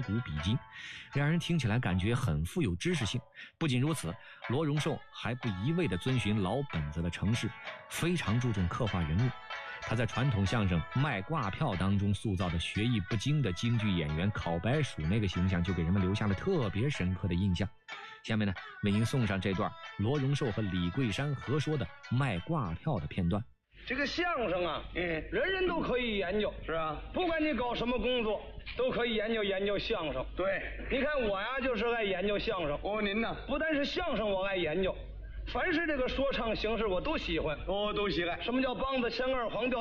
古笔今，让人听起来感觉很富有知识性。不仅如此，罗荣寿还不一味地遵循老本子的程式，非常注重刻画人物。他在传统相声卖挂票当中塑造的学艺不精的京剧演员烤白薯那个形象，就给人们留下了特别深刻的印象。下面呢，为您送上这段罗荣寿和李桂山合说的卖挂票的片段。 这个相声啊，人人都可以研究，是啊，不管你搞什么工作，都可以研究相声。对，你看我呀，就是爱研究相声。哦，您呢？不但是相声我爱研究，凡是这个说唱形式我都喜欢。哦，都喜爱。什么叫梆子、腔、二黄调？